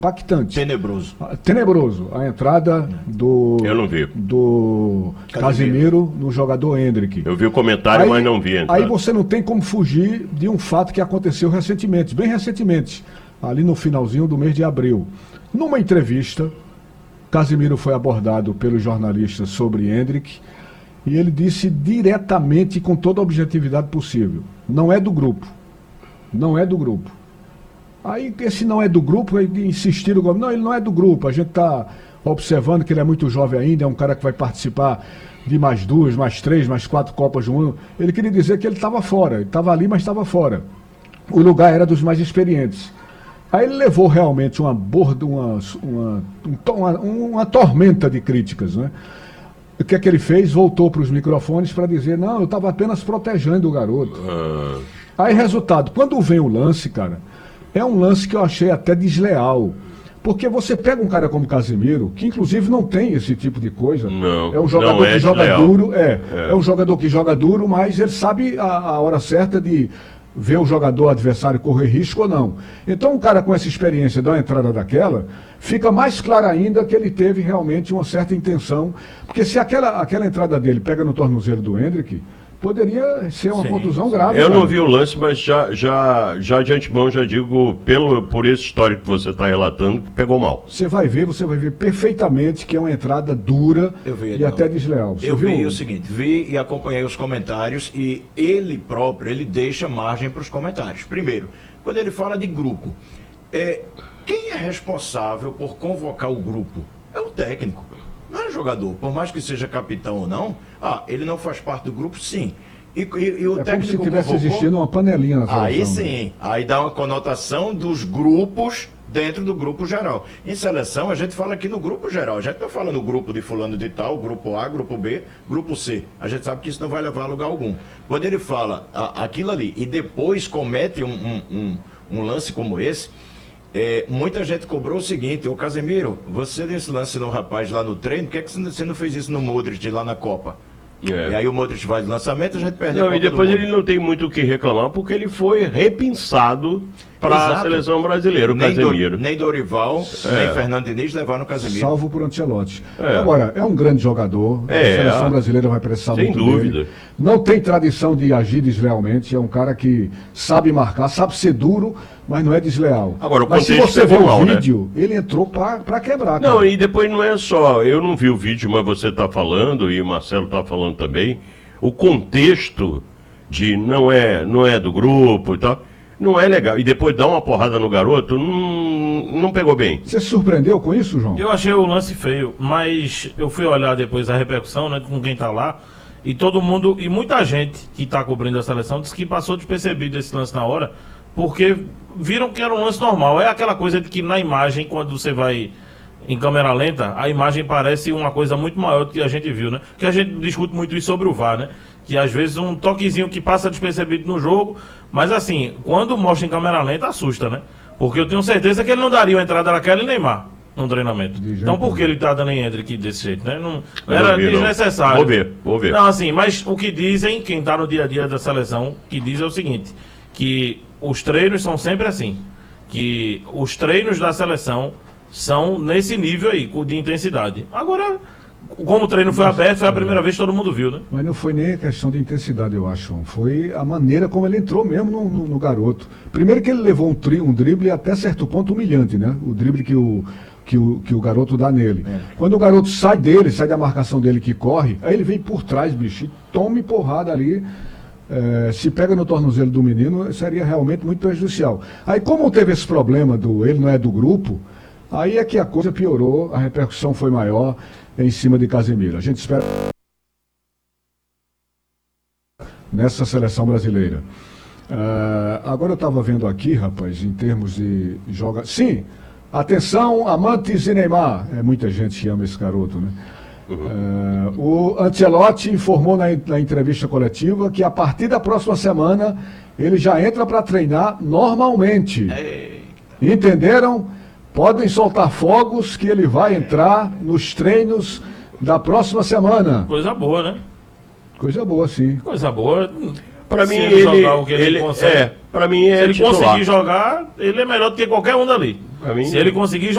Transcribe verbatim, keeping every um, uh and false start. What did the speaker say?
impactante. Tenebroso. Tenebroso. A entrada do, Eu não vi. do Casemiro no jogador Endrick. Eu vi o comentário, aí, mas não vi. Aí você não tem como fugir de um fato que aconteceu recentemente, bem recentemente, ali no finalzinho do mês de abril. Numa entrevista, Casemiro foi abordado pelos jornalistas sobre Endrick e ele disse diretamente, com toda a objetividade possível, não é do grupo. Não é do grupo. Aí, esse não é do grupo, insistiram, não, ele não é do grupo, a gente está observando que ele é muito jovem ainda, é um cara que vai participar de mais duas, mais três, mais quatro Copas do Mundo. Ele queria dizer que ele estava fora, ele estava ali, mas estava fora. O lugar era dos mais experientes. Aí ele levou realmente uma borda, uma, uma, uma, uma tormenta de críticas, né? O que é que ele fez? Voltou para os microfones para dizer, não, eu estava apenas protegendo o garoto. Uh... Aí, resultado, quando vem o lance, cara, é um lance que eu achei até desleal. Porque você pega um cara como Casemiro, que inclusive não tem esse tipo de coisa. Não, é um jogador é que joga desleal. duro, é, é. É um jogador que joga duro, mas ele sabe a, a hora certa de ver o jogador adversário correr risco ou não. Então um cara com essa experiência da entrada daquela, fica mais claro ainda que ele teve realmente uma certa intenção. Porque se aquela, aquela entrada dele pega no tornozelo do Endrick, poderia ser uma Sim. contusão grave. Eu cara. não vi o lance, mas já, já, já de antemão já digo, pelo, por esse histórico que você está relatando, que pegou mal. Você vai ver, você vai ver perfeitamente que é uma entrada dura Eu vi, e não. até desleal. Você Eu viu? vi o seguinte, vi e acompanhei os comentários e ele próprio, ele deixa margem para os comentários. Primeiro, quando ele fala de grupo, é, quem é responsável por convocar o grupo? É o técnico, não é o jogador. Por mais que seja capitão ou não, ah, ele não faz parte do grupo, sim. E, e, e o É como técnico se tivesse convocou, existindo uma panelinha na seleção. aí sim, aí dá uma conotação dos grupos dentro do grupo geral. Em seleção, a gente fala aqui no grupo geral. A gente não fala no grupo de fulano de tal, grupo A, grupo B, grupo C. A gente sabe que isso não vai levar a lugar algum. Quando ele fala a, aquilo ali e depois comete um, um, um, um lance como esse, é, muita gente cobrou o seguinte, ô Casemiro, você desse lance no rapaz lá no treino, por que, é que você não fez isso no Modric lá na Copa? É. E aí o Modric vai de lançamento, a gente perde a Não, Copa e depois do ele Mundo. não tem muito o que reclamar, porque ele foi repensado para a Exato. seleção brasileira, o nem Casemiro. Do, nem Dorival, É. nem Fernando Diniz levaram o Casemiro. Salvo por Ancelotti. É. Agora, é um grande jogador. É, a seleção a- brasileira vai precisar sem muito dúvida. dele. Não tem tradição de agir deslealmente. É um cara que sabe marcar, sabe ser duro, mas não é desleal. Agora, o mas se contexto você ver pegou o mal, né? vídeo, ele entrou para quebrar. Não, cara. e depois não é só, eu não vi o vídeo, mas você está falando, e o Marcelo está falando também, o contexto de não é, não é do grupo e tal, não é legal. E depois dar uma porrada no garoto, não, não pegou bem. Você se surpreendeu com isso, João? Eu achei o lance feio, mas eu fui olhar depois a repercussão, né, com quem tá lá, e todo mundo, e muita gente que tá cobrindo a seleção disse que passou despercebido esse lance na hora, porque viram que era um lance normal. É aquela coisa de que na imagem, quando você vai em câmera lenta, a imagem parece uma coisa muito maior do que a gente viu, né? Que a gente discute muito isso sobre o V A R, né? Que às vezes um toquezinho que passa despercebido no jogo, mas assim, quando mostra em câmera lenta, assusta, né? Porque eu tenho certeza que ele não daria uma entrada daquela em Neymar no treinamento. Então por que ele tá dando em Endrick desse jeito, né? Não, Eu era não vi, não. desnecessário. Vou ver, vou ver. Não, assim, mas o que dizem, quem tá no dia a dia da seleção, que diz é o seguinte, que os treinos são sempre assim, que os treinos da seleção são nesse nível aí, de intensidade. Agora, como o treino foi aberto, foi a primeira vez que todo mundo viu, né? Mas não foi nem a questão de intensidade, eu acho. Foi a maneira como ele entrou mesmo no, no- no garoto. Primeiro que ele levou um, tri, um drible até certo ponto humilhante, né? O drible que o, que o, que o garoto dá nele. Quando o garoto sai dele, sai da marcação dele que corre, aí ele vem por trás, bicho, e tome porrada ali. É, se pega no tornozelo do menino, seria realmente muito prejudicial. Aí como teve esse problema do ele não é do grupo, aí é que a coisa piorou, a repercussão foi maior em cima de Casemiro. A gente espera nessa seleção brasileira. Ah, agora eu estava vendo aqui, rapaz, em termos de joga. Sim, atenção, amantes de Neymar. É muita gente que ama esse garoto, né? Ah, o Ancelotti informou na, na entrevista coletiva que a partir da próxima semana ele já entra para treinar normalmente. Entenderam? Podem soltar fogos que ele vai entrar nos treinos da próxima semana. Coisa boa, né? Coisa boa, sim. Coisa boa. Para Se mim, ele ele, jogar o que ele ele consegue. é, para mim Se é ele titular. conseguir jogar, ele é melhor do que qualquer um dali. Pra mim, Se ele conseguir